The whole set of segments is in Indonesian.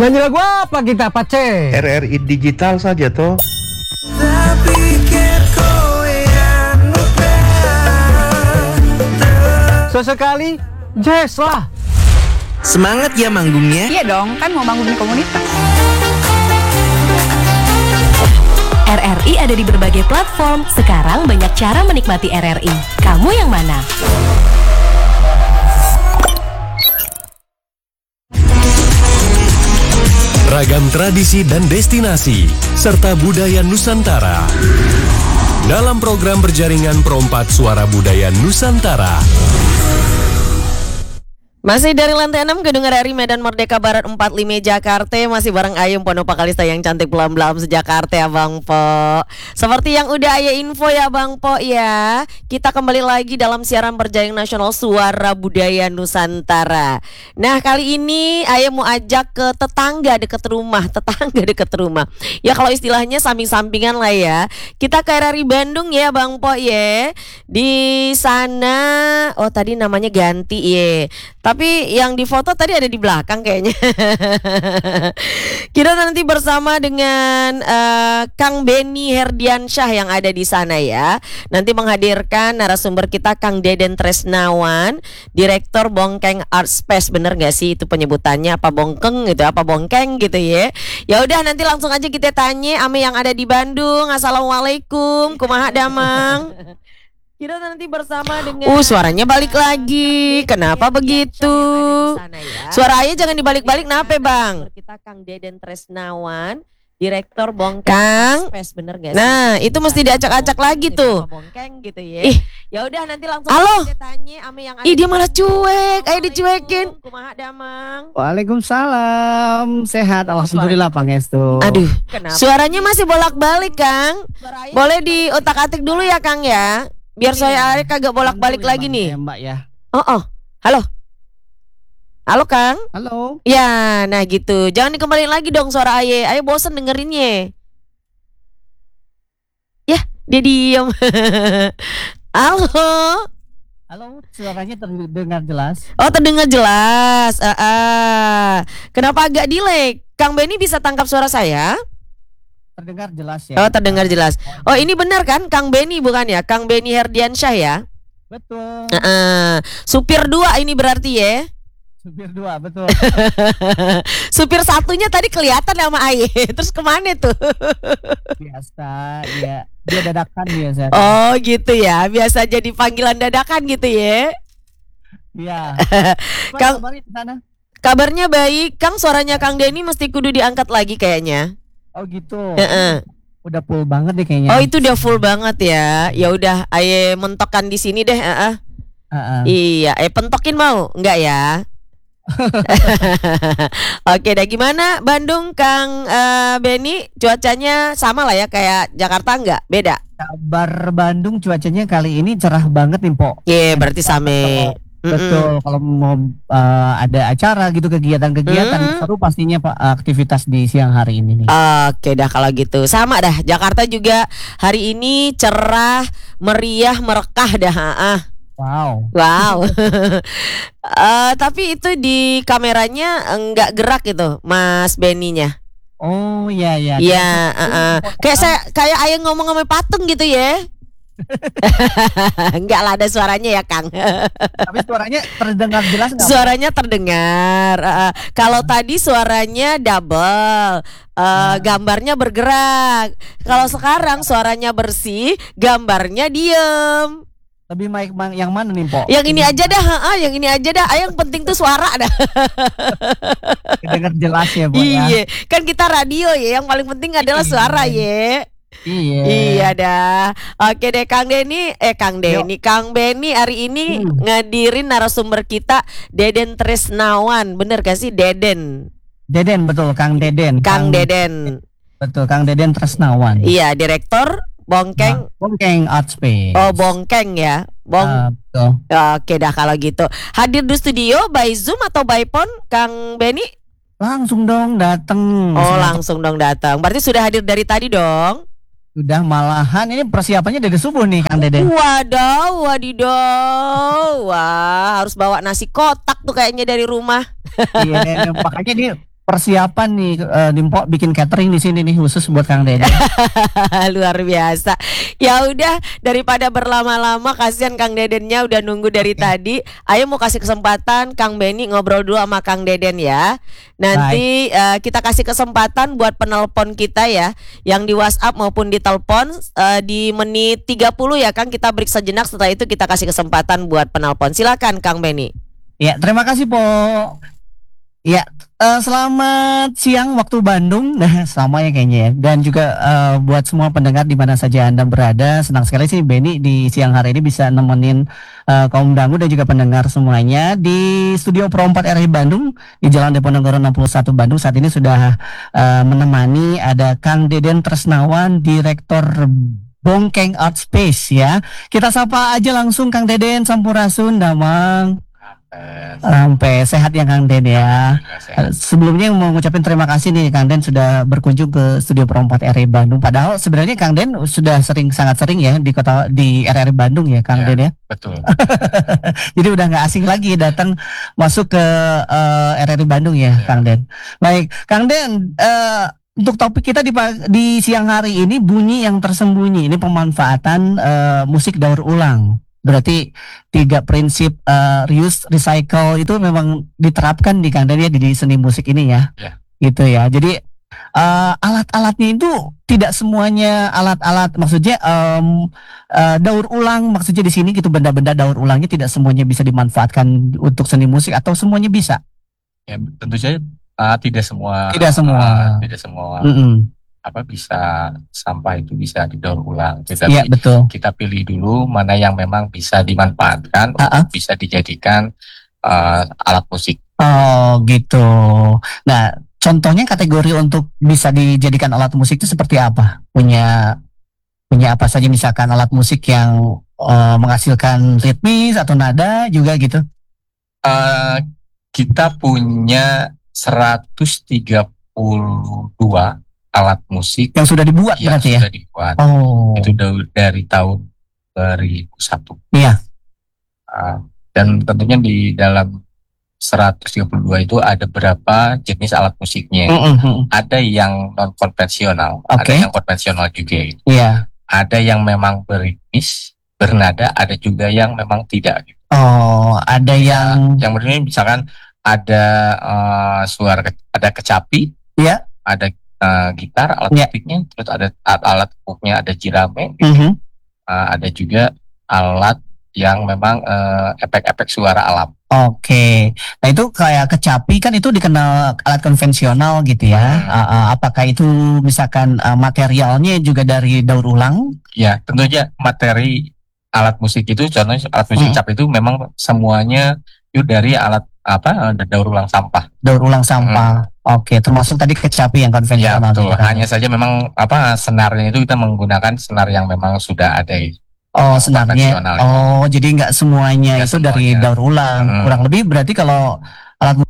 Nyanyi lagu apa kita, Pace? RRI digital saja toh. Sesekali jazz lah. Semangat ya manggungnya. Iya dong, kan mau bangun komunitas. RRI ada di berbagai platform. Sekarang banyak cara menikmati RRI. Kamu yang mana? Ragam tradisi dan destinasi, serta budaya Nusantara. Dalam program berjaringan Perompak Suara Budaya Nusantara. Masih dari lantai 6 Gedung RRI Medan Merdeka Barat 45 Jakarta. Masih bareng Ayum Ponopa Kalista yang cantik belam-belam sejakarta ya Bang Po. Seperti yang udah Ayah info ya Bang Po ya, kita kembali lagi dalam siaran berjaring nasional Suara Budaya Nusantara. Nah kali ini Ayah mau ajak ke tetangga deket rumah. Ya kalau istilahnya samping-sampingan lah ya. Kita ke RRI Bandung ya Bang Po ya. Di sana, oh tadi namanya ganti ya. Tapi yang di foto tadi ada di belakang kayaknya. Kita nanti bersama dengan Kang Benny Herdiansyah yang ada di sana ya. Nanti menghadirkan narasumber kita Kang Deden Tresnawan, Direktur Bongkeng Art Space. Bener gak sih itu penyebutannya? Apa bongkeng gitu, apa bongkeng gitu ya. Ya udah nanti langsung aja kita tanya ame yang ada di Bandung. Assalamualaikum, kumaha damang. Kita nanti bersama dengan suaranya balik lagi. Kenapa begitu? Suara ayah jangan dibalik-balik. Kenapa Bang? Kita Kang Deden Tresnawan, Direktur Bongkeng Space, bener gak sih? Nah, itu mesti diacak-acak lagi tuh. Bongkeng gitu ya. Ya udah nanti langsung kita tanya ame yang ada. Ih, dia malah cuek. Ayo dicuekin. Kumaha damang? Waalaikumsalam. Sehat, alhamdulillah Pangestu. Aduh, suaranya masih bolak-balik Kang. Boleh diotak-atik dulu ya Kang ya. Biar saya kagak bolak-balik lagi nih. Mbak ya. Halo. Halo Kang. Halo. Ya, nah gitu. Jangan dikembaliin lagi dong suara Aye. Aye bosen dengerinnya. Ya, dia diem. Halo. Halo, suaranya terdengar jelas. Oh, terdengar jelas. Kenapa agak delay? Kang Benny bisa tangkap suara saya? Terdengar jelas ya. Oh, terdengar jelas. Oh, ini benar kan Kang Benny bukan ya? Kang Benny Herdiansyah ya? Betul. Supir 2 ini berarti ya? Supir 2, betul. Supir satunya tadi kelihatan sama Aye. Terus kemana tuh? Biasa, ya. Dia dadakan biasa. Oh gitu ya. Biasa jadi panggilan dadakan gitu ya? Iya. Kang, kabarnya di sana? Kabarnya baik. Kang, suaranya Kang Denny mesti kudu diangkat lagi kayaknya. Oh gitu. Udah full banget deh kayaknya. Oh itu udah full banget ya. Ya udah, Aye mentokkan di sini deh. Iya, pentokin mau? Enggak ya? Oke, dah gimana Bandung Kang Benny? Cuacanya sama lah ya kayak Jakarta enggak? Beda? Kabar Bandung cuacanya kali ini cerah banget nih, Po. Iya, berarti sama. Betul, kalau mau ada acara gitu, kegiatan seru pastinya Pak, aktivitas di siang hari ini nih. Oke dah kalau gitu. Sama dah, Jakarta juga hari ini cerah, meriah, merekah dah. Wow. Tapi itu di kameranya enggak gerak gitu, Mas Benny-nya. Oh iya. Iya, kayak Ayah ngomong sama patung gitu ya. Enggak lah, ada suaranya ya Kang. Tapi suaranya terdengar jelas nggak? Suaranya terdengar. Kalau tadi suaranya double, gambarnya bergerak. Kalau sekarang suaranya bersih, gambarnya diem. Lebih baik yang mana nih, Po? Yang ini aja dah, yang ini aja dah. Yang penting tuh suara dah. Dengar jelas ya, Po. Iya, kan kita radio ya. Yang paling penting adalah suara ya. Iya dah. Oke deh Kang Denny, Kang Benny hari ini ngadirin narasumber kita Deden Tresnawan. Bener gak sih Deden? Deden, betul, Kang Deden. Kang Deden. Betul, Kang Deden Tresnawan. Iya, Direktur Bongkeng Art Space. Oh, Bongkeng ya. Betul. Oke dah kalau gitu. Hadir di studio by Zoom atau by phone Kang Benny? Langsung dong datang. Oh, langsung dong datang. Berarti sudah hadir dari tadi dong? Sudah, malahan ini persiapannya dari subuh nih Kang Deden. Wadidaw. Wah, harus bawa nasi kotak tuh kayaknya dari rumah. Iya, makanya dia persiapan nih Dimpo bikin catering di sini nih khusus buat Kang Deden. Luar biasa. Ya udah, daripada berlama-lama, kasihan Kang Dedennya udah nunggu dari tadi. Ayo mau kasih kesempatan Kang Benny ngobrol dulu sama Kang Deden ya. Nanti kita kasih kesempatan buat penelpon kita ya, yang di WhatsApp maupun di telepon di menit 30 ya Kang, kita break sejenak, setelah itu kita kasih kesempatan buat penelpon. Silakan Kang Benny. Ya, terima kasih Po. Ya, selamat siang waktu Bandung. Nah, sama ya kayaknya ya. Dan juga buat semua pendengar di mana saja Anda berada, senang sekali sih Benny di siang hari ini bisa nemenin kaum dangu dan juga pendengar semuanya di Studio Pro 4 RRI Bandung di Jalan Diponegoro 61 Bandung. Saat ini sudah menemani ada Kang Deden Tresnawan, Direktur Bongkeng Art Space ya. Kita sapa aja langsung Kang Deden, Sampurasun, Damang. Sampai sehat ya Kang Den ya. Sebelumnya mau ngucapin terima kasih nih Kang Den sudah berkunjung ke Studio Pro 4 RRI Bandung. Padahal sebenarnya Kang Den sudah sangat sering ya di RRI Bandung ya Kang Den ya. Betul. Jadi udah nggak asing lagi datang masuk ke RRI Bandung ya Kang Den. Baik Kang Den, untuk topik kita di siang hari ini, bunyi yang tersembunyi, ini pemanfaatan musik daur ulang. Berarti 3 prinsip reuse, recycle itu memang diterapkan di Kang Den ya di seni musik ini ya. Gitu ya. Jadi alat-alatnya itu tidak semuanya alat-alat, maksudnya daur ulang, maksudnya di sini gitu, benda-benda daur ulangnya tidak semuanya bisa dimanfaatkan untuk seni musik atau semuanya bisa? Ya, tentu saja tidak semua. Tidak semua. Tidak semua. Apa bisa sampah itu bisa didaur ulang. Iya, betul. Kita pilih dulu mana yang memang bisa dimanfaatkan, bisa dijadikan alat musik. Oh gitu. Nah, contohnya kategori untuk bisa dijadikan alat musik itu seperti apa? Punya apa saja misalkan alat musik yang menghasilkan ritmis atau nada juga gitu? Kita punya 132 alat musik yang sudah dibuat yang berarti sudah dibuat. Itu dari tahun 2001. Iya. Dan tentunya di dalam 132 itu ada berapa jenis alat musiknya. Ada yang non konvensional, ada yang konvensional juga. Iya. Ada yang memang beritmis, bernada, ada juga yang memang tidak. Ada yang beritmis, misalkan ada suara, ada kecapi, ada gitar, alat musiknya, terus ada alat pupuknya, ada jirame, ada juga alat yang memang efek-efek suara alam. Oke, nah itu kayak kecapi kan itu dikenal alat konvensional gitu ya. Apakah itu misalkan materialnya juga dari daur ulang? Ya, tentunya materi alat musik itu, contohnya alat musik cap itu memang semuanya itu dari alat daur ulang sampah. Daur ulang sampah. Oke, termasuk tadi kecapi yang konvensional. Ya, betul. Hanya saja memang senarnya itu kita menggunakan senar yang memang sudah ada. Senarnya. Jadi nggak semuanya itu dari daur ulang. Kurang lebih berarti kalau alat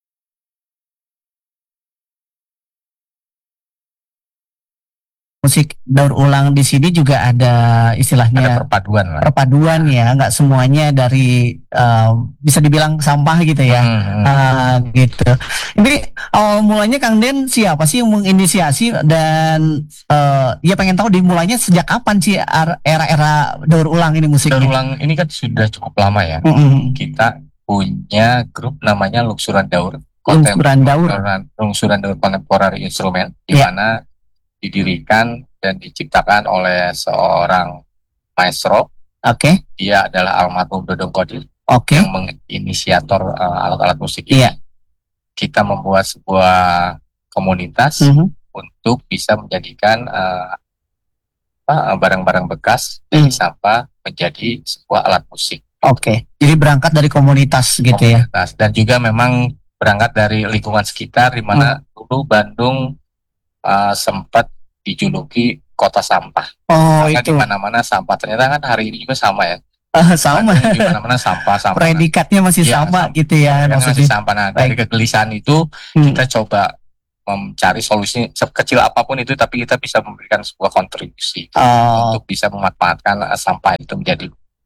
musik daur ulang di sini juga ada istilahnya ada perpaduan lah. Perpaduan ya, nggak semuanya dari bisa dibilang sampah gitu ya. Gitu. Ini mulanya Kang Den siapa sih yang menginisiasi dan ya pengen tahu dimulainya sejak kapan sih era-era daur ulang ini musiknya? Daur ulang ini kan sudah cukup lama ya. Kita punya grup namanya Lungsuran Daur. Lungsuran Daur Kontemporer Instrumen, di mana didirikan dan diciptakan oleh seorang maestro. Dia adalah almarhum Dodong Kodir yang menginisiator alat-alat musik ini. Kita membuat sebuah komunitas untuk bisa menjadikan barang-barang bekas dari sampah menjadi sebuah alat musik. Jadi berangkat dari komunitas gitu ya. Dan juga memang berangkat dari lingkungan sekitar, di mana dulu Bandung sempat dijuluki kota sampah. Karena di mana-mana sampah. Ternyata kan hari ini juga sama ya. Sama. Di mana-mana sampah. Predikatnya masih sama gitu ya. Masih sampah. Nah, dari kegelisahan itu kita coba mencari solusi sekecil apapun itu, tapi kita bisa memberikan sebuah kontribusi untuk bisa memanfaatkan sampah itu menjadi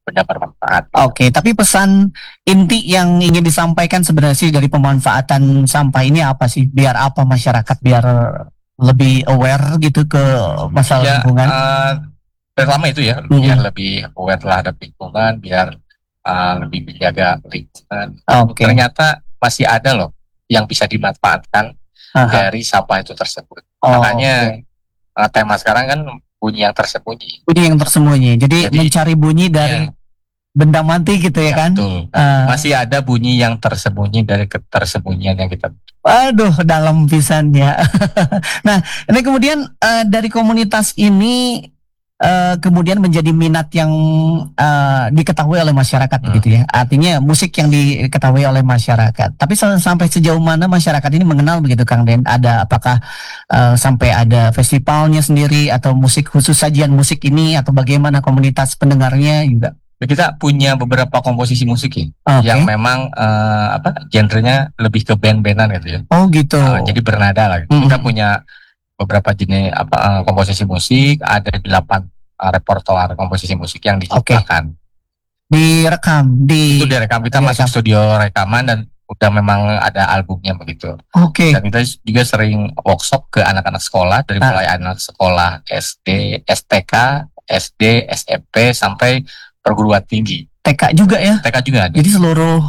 benda bermanfaat. Oke, tapi pesan inti yang ingin disampaikan sebenarnya sih dari pemanfaatan sampah ini apa sih? Biar apa masyarakat biar lebih aware gitu ke masalah lingkungan? Pertama itu ya, biar lebih aware terhadap lingkungan, biar lebih menjaga lingkungan. Ternyata masih ada loh yang bisa dimanfaatkan dari sampah itu tersebut. Makanya tema sekarang kan bunyi yang tersembunyi. Bunyi yang tersembunyi. Jadi mencari bunyi dari benda mati gitu ya kan? Betul. Masih ada bunyi yang tersembunyi dari ketersembunyian yang kita. Waduh, dalam pisannya. Nah, ini kemudian dari komunitas ini kemudian menjadi minat yang diketahui oleh masyarakat begitu ya. Artinya musik yang diketahui oleh masyarakat. Tapi sampai sejauh mana masyarakat ini mengenal begitu Kang Den? Ada apakah sampai ada festivalnya sendiri atau musik khusus sajian musik ini atau bagaimana komunitas pendengarnya juga? Kita punya beberapa komposisi musik ya, yang memang genrenya lebih ke band-bandan gitu ya. Oh gitu. Jadi bernada lah. Kita punya beberapa jenis komposisi musik, ada 8 repertoar komposisi musik yang diciptakan. Direkam itu direkam, kita masuk studio rekaman dan udah memang ada albumnya begitu. Dan kita juga sering workshop ke anak-anak sekolah dari mulai anak sekolah SD, STK, SD, SMP sampai perguruan tinggi. TK juga ya? TK juga ada. Jadi seluruh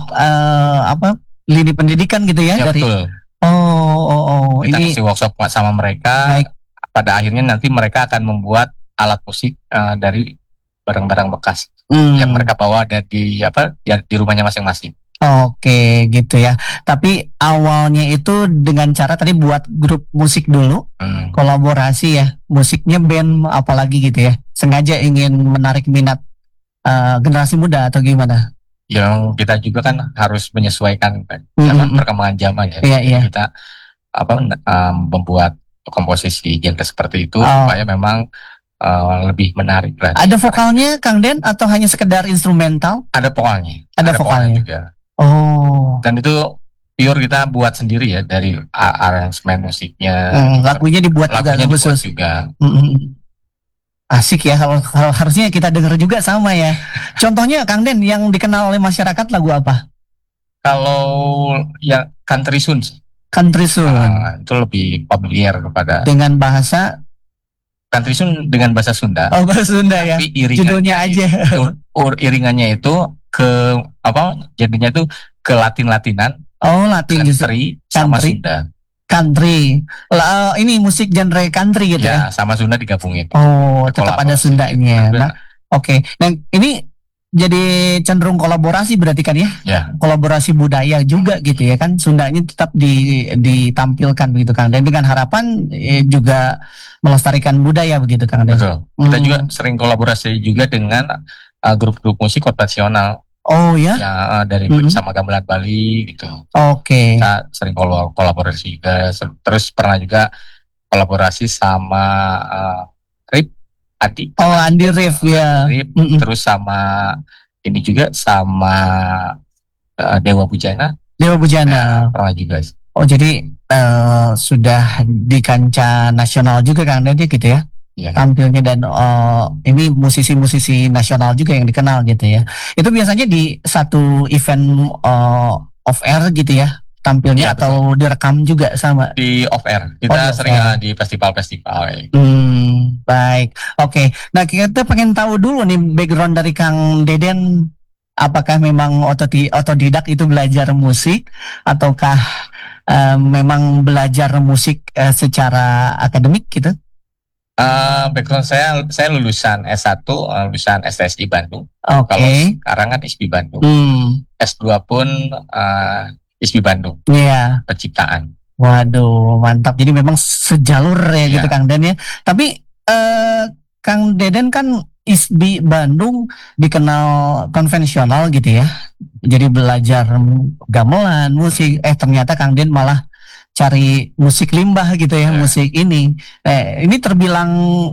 lini pendidikan gitu ya? Ya dari betul. Kita Ini kasih workshop sama mereka. Pada akhirnya nanti mereka akan membuat alat musik dari barang-barang bekas yang mereka bawa di rumahnya masing-masing. Oke, gitu ya. Tapi awalnya itu dengan cara tadi buat grup musik dulu, kolaborasi ya, musiknya band apalagi gitu ya. Sengaja ingin menarik minat generasi muda atau gimana? Yang kita juga kan harus menyesuaikan perkembangan zaman ya. Kita membuat komposisi genre seperti itu supaya memang lebih menarik lah. Ada vokalnya Kang Den atau hanya sekedar instrumental? Ada vokalnya. Ada vokalnya juga. Dan itu pure kita buat sendiri ya, dari aransemen musiknya. Lagunya dibuat juga. Asik ya, kalau harusnya kita dengar juga sama ya. Contohnya Kang Den yang dikenal oleh masyarakat lagu apa? Kalau ya Country Soon. Country Soon. Itu lebih familiar kepada. Dengan bahasa Country Soon dengan bahasa Sunda. Oh, bahasa Sunda ya. Judulnya aja. Iringannya itu ke jadinya itu ke Latin-Latinan. Oh, Latin country sama Sunda. Country. Ini musik genre country gitu ya. Sama Sunda digabungin. Oh, tetap ada Sundanya. Nah, oke. Nah, ini jadi cenderung kolaborasi berarti kan ya? Kolaborasi budaya juga gitu ya kan. Sundanya tetap ditampilkan begitu Kang. Dan dengan harapan juga melestarikan budaya begitu Kang. Betul. Kita juga sering kolaborasi juga dengan grup-grup musik konvensional. Oh ya? Dari sama Gamelan Bali gitu. Oke. Kita sering kolaborasi juga. Terus pernah juga kolaborasi sama Rip Adi. Oh, Andi Rif ya. Rip, terus sama ini juga sama Dewa Bujana. Dewa Bujana. Pernah juga. Oh, jadi sudah di kancah nasional juga Kang Dede gitu ya? Tampilnya dan ini musisi-musisi nasional juga yang dikenal gitu ya. Itu biasanya di satu event off air gitu ya tampilnya atau direkam juga sama? Di off air. Kita sering di festival-festival. Baik. Oke. Nah, kita pengen tahu dulu nih background dari Kang Deden. Apakah memang otodidak itu belajar musik ataukah memang belajar musik secara akademik gitu? Background saya lulusan S1, lulusan STSI Bandung. Kalau sekarang kan ISBI Bandung. S2 pun ISBI Bandung. Iya. Penciptaan. Waduh, mantap. Jadi memang sejalur ya gitu Kang Den ya. Tapi Kang Deden kan ISBI Bandung dikenal konvensional gitu ya. Jadi belajar gamelan, musik. Ternyata Kang Den malah cari musik limbah gitu ya, musik ini. Ini terbilang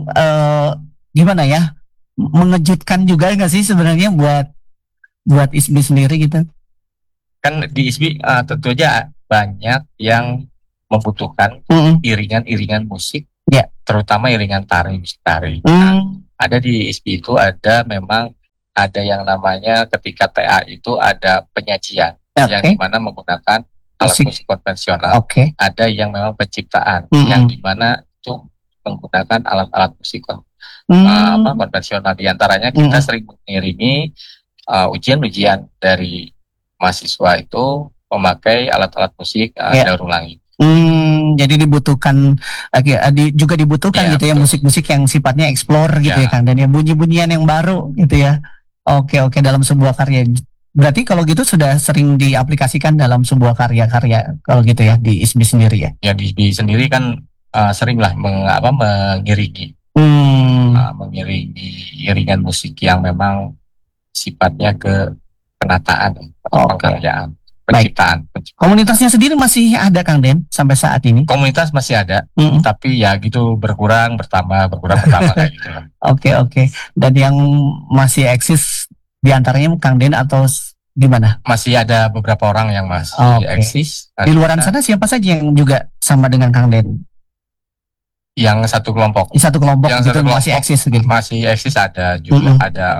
gimana ya? Mengejutkan juga nggak sih sebenarnya buat ISBI sendiri gitu? Kan di ISBI tentu aja banyak yang membutuhkan iringan-iringan musik, terutama iringan musik tari. Ada di ISBI itu ada memang ada yang namanya ketika TA itu ada penyajian yang Oke. dimana menggunakan alat Musik. musik konvensional. Oke. Ada yang memang penciptaan Mm-mm. yang dimana itu menggunakan alat-alat musik konvensional. Di antaranya kita sering mengiringi ujian-ujian dari mahasiswa itu memakai alat-alat musik daur ulang. Jadi dibutuhkan juga dibutuhkan Ya, gitu ya betul. musik-musik yang sifatnya explore gitu ya Ya. Kang, dan ya bunyi-bunyian yang baru gitu ya. Oke dalam sebuah karya. Berarti kalau gitu sudah sering diaplikasikan dalam sebuah karya-karya kalau gitu ya di ISBI sendiri ya. Ya di sendiri kan seringlah mengiringi mengiringi iringan musik yang memang sifatnya ke penataan atau Oke. pengkaryaan, penciptaan. Komunitasnya sendiri masih ada Kang Den sampai saat ini? Komunitas masih ada, Mm-mm. tapi ya gitu berkurang bertambah kayak gitu lah. Oke. Dan yang masih eksis diantaranya Kang Den atau gimana? Masih ada beberapa orang yang masih Oke. eksis. Di luaran sana siapa saja yang juga sama dengan Kang Den? Yang satu kelompok. Di satu kelompok Yang gitu satu masih kelompok eksis gitu. Masih eksis ada juga Mm-mm. ada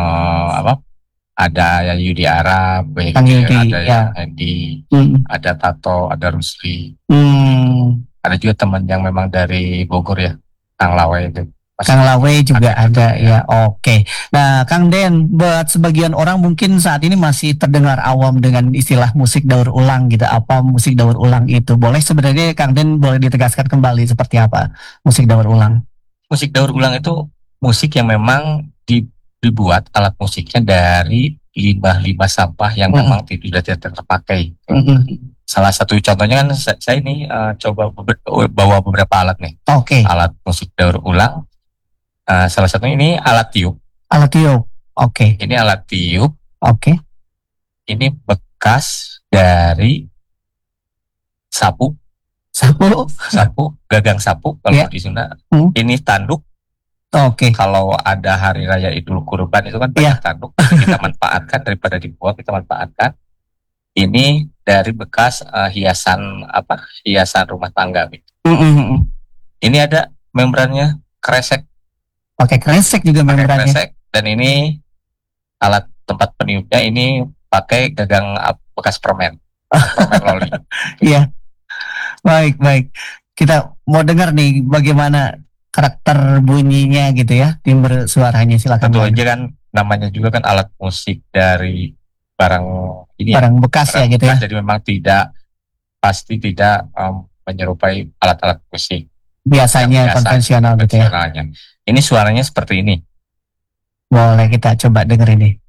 ada Yudi Arab, Kang Yudi, ada ya. Hendi, Mm. ada Tato, ada Rusli. Hmm. Ada juga teman yang memang dari Bogor ya, Kang Lawe itu. Kang Lawe juga ada ya. ya. Oke. Nah, Kang Den, buat sebagian orang mungkin saat ini masih terdengar awam dengan istilah musik daur ulang gitu. Apa musik daur ulang itu? Boleh sebenarnya Kang Den boleh ditegaskan kembali seperti apa musik daur ulang? Musik daur ulang itu musik yang memang dibuat alat musiknya dari limbah-limbah sampah yang memang tidak terpakai. Salah satu contohnya kan saya ini coba bawa beberapa alat nih. Oke. Alat musik daur ulang. Salah satunya ini alat tiup. Alat tiup. Oke. Ini alat tiup. Oke. Ini bekas dari sapu, gagang sapu kalau Ya. di Sunda. Ini tanduk. Oke. Kalau ada hari raya Idul Kurban itu kan banyak tanduk, kita manfaatkan daripada dibuang, kita manfaatkan. Ini dari bekas hiasan rumah tangga. Ini ada membrannya kresek. Oke, kresek juga membrannya. Kresek. Dan ini alat tempat peniupnya ini pakai gagang bekas permen loli. Iya. Baik. Kita mau dengar nih bagaimana karakter bunyinya gitu ya, timbre suaranya, silakan. Tentu aja kan namanya juga kan alat musik dari barang ini barang bekas ya gitu ya. Jadi memang pasti tidak menyerupai alat-alat musik Biasanya konvensional gitu ya. Ini suaranya seperti ini. Boleh kita coba dengerin nih.